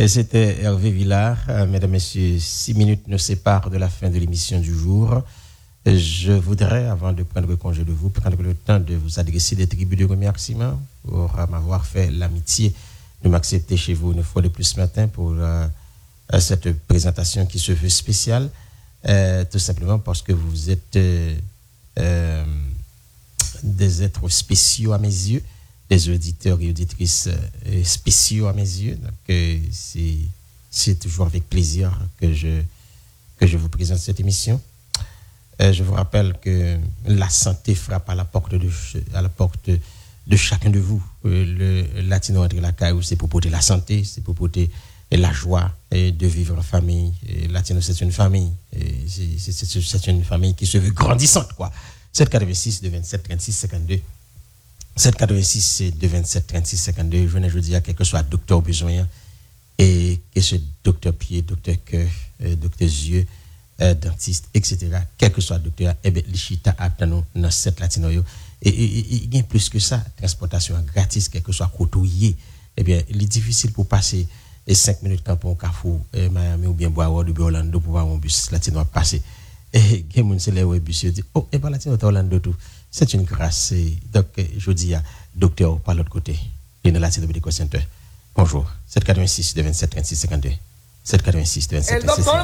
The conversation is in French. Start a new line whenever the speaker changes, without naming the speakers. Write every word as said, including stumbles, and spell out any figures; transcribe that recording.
Et c'était Hervé Villard. Euh, mesdames, Messieurs, six minutes nous séparent de la fin de l'émission du jour. Je voudrais, avant de prendre congé de vous, prendre le temps de vous adresser des tributs de remerciements pour m'avoir fait l'amitié de m'accepter chez vous une fois de plus ce matin pour euh, cette présentation qui se veut spéciale, euh, tout simplement parce que vous êtes euh, euh, des êtres spéciaux à mes yeux, des auditeurs et auditrices euh, spéciaux à mes yeux. Donc, euh, c'est, c'est toujours avec plaisir que je, que je vous présente cette émission. Euh, je vous rappelle que la santé frappe à la porte de, à la porte de chacun de vous. Euh, le Latino entre la caille, c'est pour porter la santé, c'est pour porter la joie et de vivre en famille. Et Latino, c'est une famille. Et c'est, c'est, c'est, c'est une famille qui se veut grandissante, quoi. sept quatre-vingt-six deux vingt-sept trente-six cinquante-deux. sept quatre-vingt-six deux vingt-sept trente-six cinquante-deux. Je ne je dis à quel que soit docteur besoin et que ce docteur pied, docteur cœur, euh, docteur yeux, euh, dentiste, et cetera. Quel que soit docteur, eh bien, l'Ichita a dans cette latino. Et il y a plus que ça, transportation gratis, quel que soit côtoyé. Eh bien, il est difficile pour passer cinq minutes quand on Carrefour, Miami ou bien Boisward ou Orlando pour voir un bus latino passer. Et il y a des gens qui ont bus, dit, oh, et pas latino Orlando tout. C'est une grâce. Donc, je dis à docteur par l'autre côté, il y a Latino Medical Center. Bonjour, sept quatre-vingt-six deux vingt-sept trente-six cinquante-deux. sept quatre-vingt-six deux vingt-sept trente-six cinquante-deux.